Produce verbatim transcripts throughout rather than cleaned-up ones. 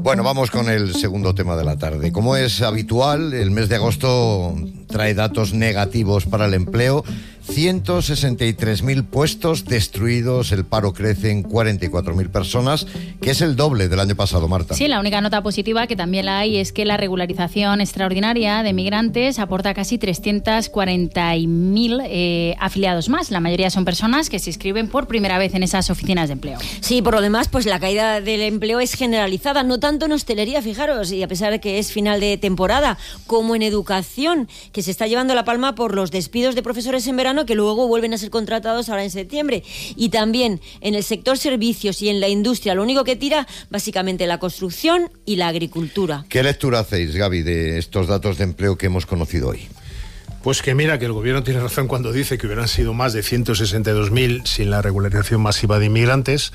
Bueno, vamos con el segundo tema de la tarde. Como es habitual, el mes de agosto trae datos negativos para el empleo. ciento sesenta y tres mil puestos destruidos, el paro crece en cuarenta y cuatro mil personas, que es el doble del año pasado, Marta. Sí, la única nota positiva, que también la hay, es que la regularización extraordinaria de migrantes aporta casi trescientos cuarenta mil eh, afiliados más. La mayoría son personas que se inscriben por primera vez en esas oficinas de empleo. Sí, por lo demás, pues la caída del empleo es generalizada, no tanto en hostelería, fijaros, y a pesar de que es final de temporada, como en educación, que se está llevando la palma por los despidos de profesores en verano que luego vuelven a ser contratados ahora en septiembre. Y también en el sector servicios y en la industria, lo único que tira, básicamente la construcción y la agricultura. ¿Qué lectura hacéis, Gaby, de estos datos de empleo que hemos conocido hoy? Pues que mira, que el gobierno tiene razón cuando dice que hubieran sido más de ciento sesenta y dos mil sin la regularización masiva de inmigrantes,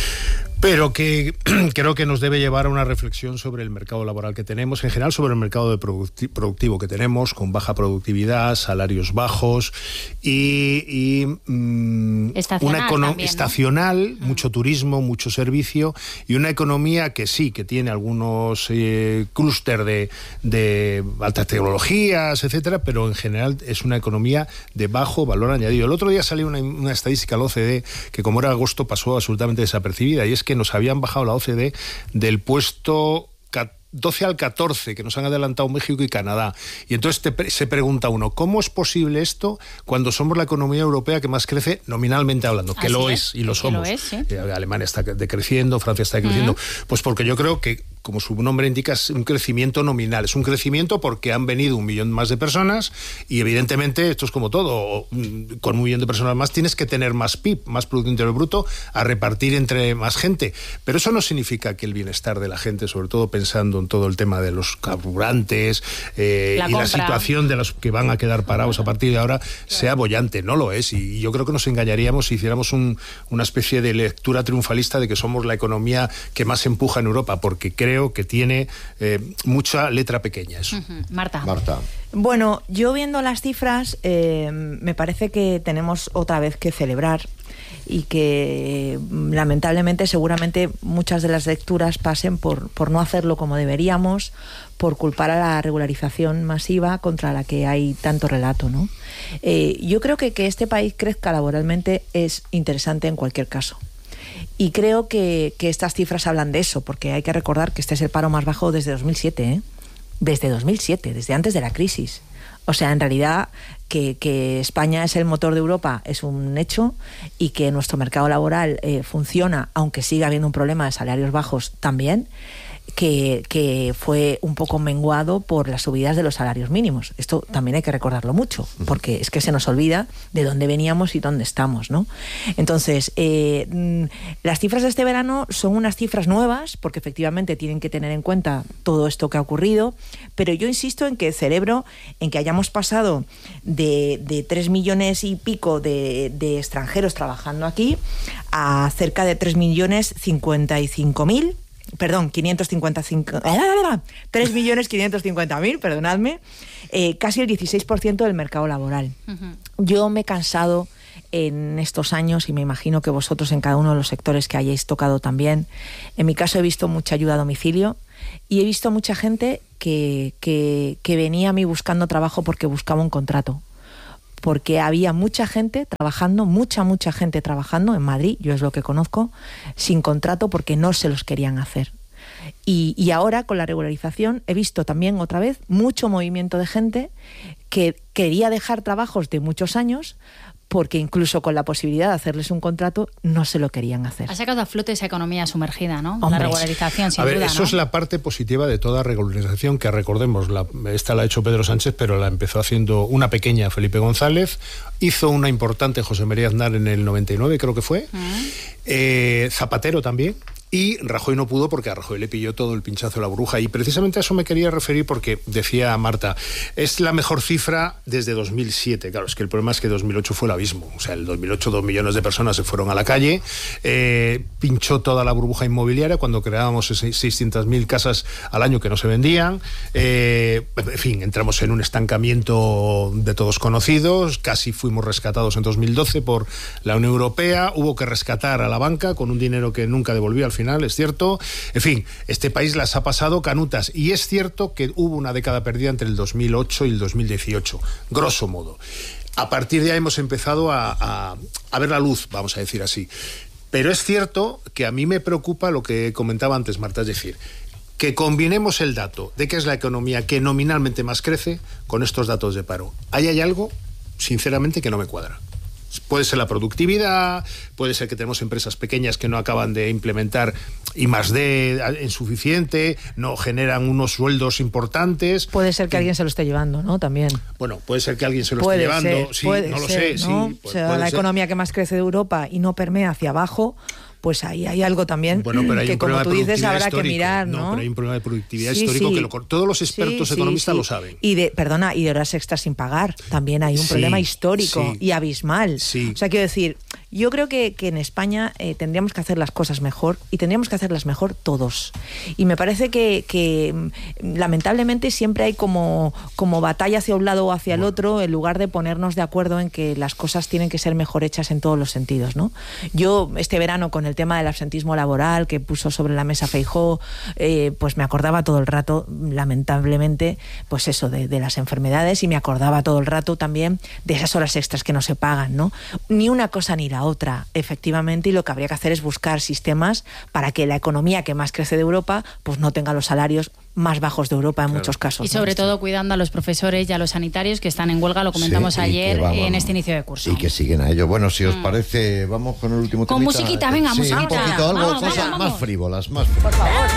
pero que creo que nos debe llevar a una reflexión sobre el mercado laboral que tenemos, en general sobre el mercado de producti- productivo que tenemos, con baja productividad, salarios bajos y, y mmm, una economía estacional, ¿no? Mucho turismo, mucho servicio y una economía que sí, que tiene algunos eh, clúster de, de altas tecnologías, etcétera, pero en general es una economía de bajo valor añadido. El otro día salió una, una estadística, la O C D, que como era agosto pasó absolutamente desapercibida, y es que nos habían bajado la O C D del puesto doce al catorce, que nos han adelantado México y Canadá. Y entonces te, se pregunta uno, ¿cómo es posible esto cuando somos la economía europea que más crece nominalmente hablando? Que Así lo es, es, y lo somos. Lo es, ¿sí? eh, Alemania está decreciendo, Francia está decreciendo. Uh-huh. Pues porque yo creo que, como su nombre indica, es un crecimiento nominal. Es un crecimiento porque han venido un millón más de personas y evidentemente esto es como todo. Con un millón de personas más tienes que tener más P I B, más Producto Interior Bruto, a repartir entre más gente. Pero eso no significa que el bienestar de la gente, sobre todo pensando en todo el tema de los carburantes eh, la y compra. La situación de los que van a quedar parados a partir de ahora, sea boyante. No lo es. Y yo creo que nos engañaríamos si hiciéramos un, una especie de lectura triunfalista de que somos la economía que más empuja en Europa, porque creo Creo que tiene eh, mucha letra pequeña eso. Uh-huh. Marta. Marta. Bueno, yo viendo las cifras, eh, me parece que tenemos otra vez que celebrar y que lamentablemente seguramente muchas de las lecturas pasen por, por no hacerlo como deberíamos, por culpar a la regularización masiva contra la que hay tanto relato, ¿no? Eh, yo creo que que este país crezca laboralmente es interesante en cualquier caso. Y creo que, que estas cifras hablan de eso, porque hay que recordar que este es el paro más bajo desde dos mil siete, ¿eh? Desde dos mil siete, desde antes de la crisis. O sea, en realidad, que, que España es el motor de Europa es un hecho, y que nuestro mercado laboral eh, funciona, aunque siga habiendo un problema de salarios bajos también, que, que fue un poco menguado por las subidas de los salarios mínimos. Esto también hay que recordarlo mucho, porque es que se nos olvida de dónde veníamos y dónde estamos, ¿no? Entonces, eh, las cifras de este verano son unas cifras nuevas, porque efectivamente tienen que tener en cuenta todo esto que ha ocurrido, pero yo insisto en que celebro en que hayamos pasado de, de tres millones y pico de, de extranjeros trabajando aquí a cerca de tres millones cincuenta y cinco mil. Perdón, quinientos cincuenta y cinco... tres millones quinientos cincuenta mil, perdonadme, eh, casi el dieciséis por ciento del mercado laboral. Uh-huh. Yo me he cansado en estos años, y me imagino que vosotros en cada uno de los sectores que hayáis tocado también. En mi caso he visto mucha ayuda a domicilio y he visto mucha gente que, que, que venía a mí buscando trabajo porque buscaba un contrato. Porque había mucha gente trabajando, mucha, mucha gente trabajando en Madrid, yo es lo que conozco, sin contrato porque no se los querían hacer. Y, y ahora, con la regularización, he visto también otra vez mucho movimiento de gente que quería dejar trabajos de muchos años porque incluso con la posibilidad de hacerles un contrato no se lo querían hacer. Ha sacado a flote esa economía sumergida, ¿no? Hombre. La regularización, sin a ver, duda, eso ¿no? es la parte positiva de toda regularización, que recordemos, la, esta la ha hecho Pedro Sánchez, pero la empezó haciendo una pequeña Felipe González, hizo una importante José María Aznar en el noventa y nueve, creo que fue, uh-huh. eh, Zapatero también. Y Rajoy no pudo porque a Rajoy le pilló todo el pinchazo de la burbuja. Y precisamente a eso me quería referir porque decía Marta, es la mejor cifra desde dos mil siete. Claro, es que el problema es que dos mil ocho fue el abismo. O sea, en el dos mil ocho dos millones de personas se fueron a la calle, eh, pinchó toda la burbuja inmobiliaria cuando creábamos seiscientas mil casas al año que no se vendían. Eh, en fin, entramos en un estancamiento de todos conocidos, casi fuimos rescatados en dos mil doce por la Unión Europea, hubo que rescatar a la banca con un dinero que nunca devolvió al final. final, es cierto. En fin, este país las ha pasado canutas. Y es cierto que hubo una década perdida entre el dos mil ocho y el dos mil dieciocho, grosso modo. A partir de ahí hemos empezado a, a, a ver la luz, vamos a decir así. Pero es cierto que a mí me preocupa lo que comentaba antes Marta, es decir, que combinemos el dato de que es la economía que nominalmente más crece con estos datos de paro. Ahí hay algo, sinceramente, que no me cuadra. Puede ser la productividad, puede ser que tenemos empresas pequeñas que no acaban de implementar I más D en suficiente, no generan unos sueldos importantes. Puede ser que alguien se lo esté llevando, ¿no? También. Bueno, puede ser que alguien se lo puede esté llevando, ser, sí, puede no lo ser, sé, ¿no? sí. O sea, puede la ser. economía que más crece de Europa y no permea hacia abajo, pues ahí hay algo también bueno, pero hay que, un como tú dices, habrá histórico. que mirar, ¿no? No, pero hay un problema de productividad sí, histórico sí. que lo, todos los expertos sí, economistas sí, lo sí. saben. Y de, perdona, y de horas extras sin pagar. También hay un Sí, problema histórico sí. y abismal. Sí. O sea, quiero decir, yo creo que, que en España eh, tendríamos que hacer las cosas mejor y tendríamos que hacerlas mejor todos. Y me parece que, que mm, lamentablemente siempre hay como, como batalla hacia un lado o hacia el otro, en lugar de ponernos de acuerdo en que las cosas tienen que ser mejor hechas en todos los sentidos, ¿no? Yo este verano con el tema del absentismo laboral que puso sobre la mesa Feijóo, eh, pues me acordaba todo el rato, lamentablemente, pues eso, de, de las enfermedades, y me acordaba todo el rato también de esas horas extras que no se pagan, ¿no? Ni una cosa ni la otra, efectivamente, y lo que habría que hacer es buscar sistemas para que la economía que más crece de Europa, pues no tenga los salarios más bajos de Europa en claro. muchos casos. Y sobre ¿no? todo cuidando a los profesores y a los sanitarios que están en huelga, lo comentamos sí, ayer vamos, en este inicio de curso. Y que siguen a ello. Bueno, si os mm. parece, vamos con el último Con temita. musiquita, venga, sí, musiquita. un poquito, algo, vamos, cosas vamos, más vamos. frívolas, más frívolas. Por favor.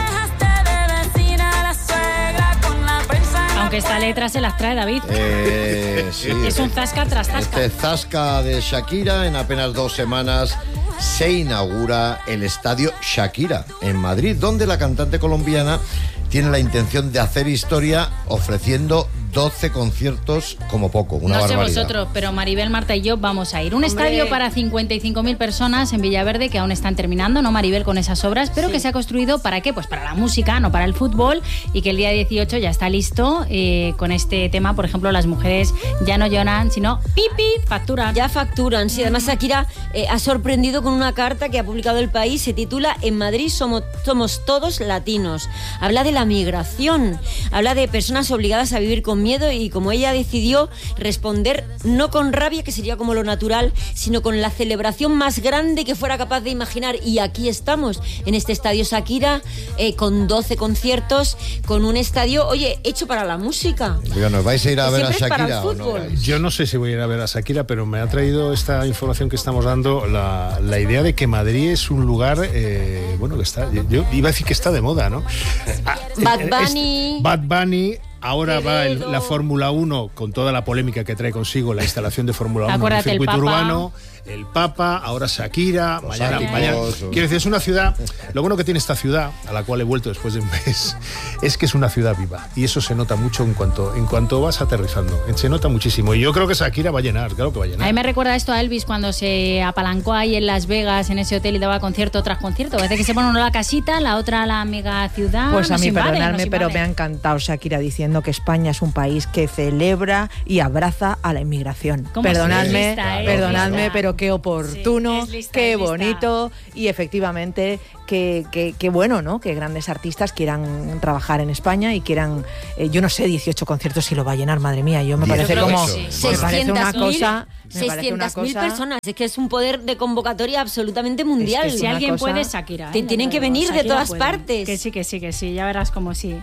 Aunque esta letra se las trae David. Eh, sí, es un zasca tras zasca. Este zasca de Shakira, en apenas dos semanas se inaugura el estadio Shakira en Madrid, donde la cantante colombiana tiene la intención de hacer historia ofreciendo doce conciertos como poco, una no barbaridad. sé vosotros, pero Maribel, Marta y yo vamos a ir. Un Hombre. estadio para cincuenta y cinco mil personas en Villaverde, que aún están terminando, ¿no, Maribel, con esas obras? Pero sí. que se ha construido, ¿para qué? Pues para la música, no para el fútbol, y que el día dieciocho ya está listo eh, con este tema. Por ejemplo, las mujeres ya no lloran, sino pipi, facturan. Ya facturan, sí. Además, Shakira eh, ha sorprendido con una carta que ha publicado El País. Se titula En Madrid somos, somos todos latinos. Habla de la migración, habla de personas obligadas a vivir con miedo, y como ella decidió responder no con rabia, que sería como lo natural, sino con la celebración más grande que fuera capaz de imaginar. Y aquí estamos, en este estadio Shakira, eh, con doce conciertos, con un estadio, oye, hecho para la música. Bueno, ¿vais a ir a Que ver a siempre es para Shakira el o no? fútbol. vais? Yo no sé si voy a ir a ver a Shakira, pero me ha traído esta información que estamos dando la, la idea de que Madrid es un lugar, eh, bueno, que está, yo iba a decir que está de moda, ¿no? Ah, Bad es- Bunny. Bad Bunny. Ahora va el- Quevedo. la Fórmula uno con toda la polémica que trae consigo la instalación de Fórmula uno en el Acuérdate, el circuito Papa. urbano, el Papa, ahora Shakira, Los mañana, áticos, mañana. o- Quiero decir, es una ciudad, lo bueno que tiene esta ciudad, a la cual he vuelto después de un mes, es que es una ciudad viva, y eso se nota mucho en cuanto, en cuanto vas aterrizando, se nota muchísimo, y yo creo que Shakira va a llenar, claro que va a A llenar. mí me recuerda esto a Elvis cuando se apalancó ahí en Las Vegas, en ese hotel, y daba concierto tras concierto. Parece que se pone uno la casita, la otra la mega ciudad. Pues a nos mí, invade, perdonadme, nos pero invade. me ha encantado Shakira diciendo que España es un país que celebra y abraza a la inmigración. ¿Cómo Perdonadme, es lista, eh? perdonadme, Lista. pero qué oportuno, Sí, es lista, qué es lista. bonito, y efectivamente qué que, que bueno, ¿no? Que grandes artistas quieran trabajar en España y quieran, eh, yo no sé, dieciocho conciertos si lo va a llenar, madre mía. Yo me Yo parece creo como, que sí. me parece una seiscientas mil cosa, me parece una seiscientas mil cosa- personas, es que es un poder de convocatoria absolutamente mundial. Es que Si una alguien cosa- puede, Shakira. ¿eh? Te- tienen que Pero venir de Shakira todas puede. partes. Que sí, que sí, que sí. Ya verás como sí.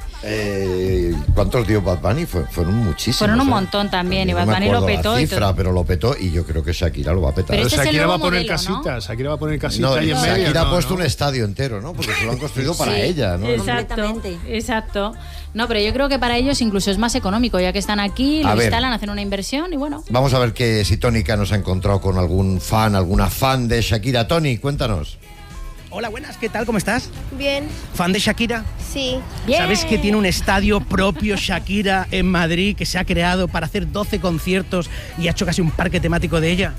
Eh, ¿Cuántos dio Bad Bunny? Fue- fueron muchísimos. Fueron un ¿eh? montón también, y No Bad me Bunny lo acuerdo petó la y cifra, todo. pero lo petó, y yo creo que Shakira lo va a petar. Pero Pero este es el Shakira va a nuevo poner modelo, ¿no? casitas, Shakira va a poner casitas No, ahí en medio. Shakira no, ha puesto no. un estadio entero, ¿no? Porque se lo han construido para Sí. ella, ¿no? Exacto, Completamente. exacto. No, pero yo creo que para ellos incluso es más económico, ya que están aquí, lo A ver. instalan, hacen una inversión y bueno. Vamos a ver que si Tónica nos ha encontrado con algún fan, alguna fan de Shakira. Tony, cuéntanos. Hola, buenas, ¿qué tal? ¿Cómo estás? Bien, ¿Fan de Shakira? sí. Bien. ¿Sabes que tiene un estadio propio Shakira en Madrid que se ha creado para hacer doce conciertos y ha hecho casi un parque temático de ella?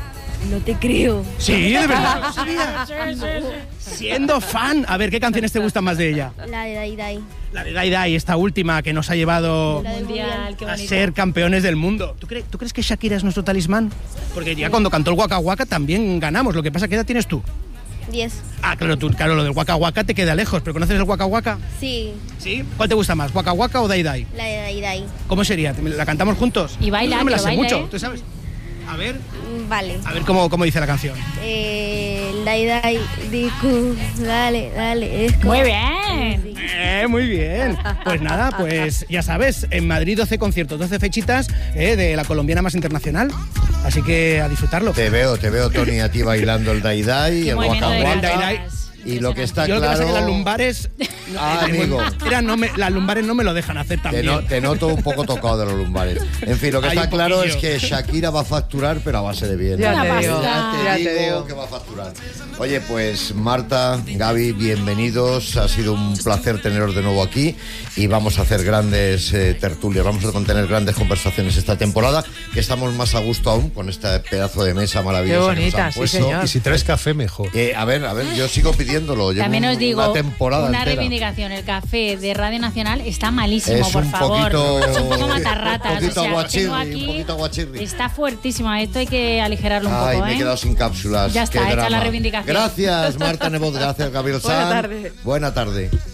No te creo. Sí, de verdad. ¿No sabías? Siendo fan, a ver, ¿qué canciones te gustan más de ella? La de Dai Dai. La de Dai Dai, esta última que nos ha llevado La del Mundial, qué a bonito. ser campeones del mundo. ¿Tú, cre- ¿Tú crees que Shakira es nuestro talismán? Porque ya cuando cantó el Waka Waka también ganamos. Lo que pasa, ¿qué edad tienes tú? diez. Ah, claro, tú, claro, lo del Waka Waka te queda lejos, pero ¿conoces el Waka Waka? Sí, ¿Sí? ¿Cuál te gusta más, Waka Waka o Dai Dai? la de Dai Dai. ¿Cómo sería? ¿La cantamos juntos? Y baila, No me la que sé baila, mucho, ¿eh? ¿tú sabes? A ver, Mm, Vale. a ver cómo, cómo dice la canción. Eh, Dai Dai, Diku, dale, dale. Es como- Muy bien. Sí. Eh, muy bien. Pues nada, pues ya sabes, en Madrid doce conciertos, doce fechitas eh, de la colombiana más internacional. Así que a disfrutarlo. Te veo, te veo, Tony, a ti bailando el Dai Dai, Qué el movimiento Waka de Waka. Dai Dai. caderas. Y lo que está Yo lo que pasa claro... es que las lumbares. Ah, eh, amigo. era, no me- las lumbares no me lo dejan hacer Te, también. no- te noto un poco tocado de los lumbares. En fin, lo que Hay está un claro poquillo. es que Shakira va a facturar, pero a base de bien. Ya Una te digo, pasta. Ya te ya digo te digo. que va a facturar. Oye, pues Marta, Gaby, bienvenidos. Ha sido un placer teneros de nuevo aquí y vamos a hacer grandes eh, tertulias, vamos a contener grandes conversaciones esta temporada, que estamos más a gusto aún con este pedazo de mesa maravillosa. Qué bonita, que nos han sí, puesto. señor. Y si traes café, mejor. Eh, a ver, a ver, yo sigo pidiéndolo. Llevo También os un- digo, una temporada una entera. reivindicación, el café de Radio Nacional está malísimo, Es por un favor. poquito- Es un poco matarratas. un poquito o sea, aguachirri, tengo un aquí, poquito aguachirri. está fuertísimo, esto hay que aligerarlo un Ay, poco, me he ¿eh? quedado sin cápsulas. Ya Qué está, hecha drama. la reivindicación. Gracias, Marta Nebot. Gracias, Gabriel Buena Sanz. tarde. Buena tarde.